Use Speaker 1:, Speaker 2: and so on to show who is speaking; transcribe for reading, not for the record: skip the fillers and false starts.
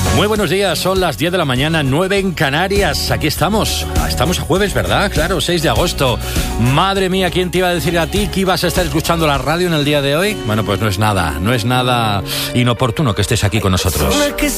Speaker 1: Muy buenos días, son las 10 de la mañana, 9 en Canarias. Aquí estamos a jueves, ¿verdad? Claro, 6 de agosto. Madre mía, ¿quién te iba a decir a ti que ibas a estar escuchando la radio en el día de hoy? Bueno, pues no es nada inoportuno que estés aquí con nosotros.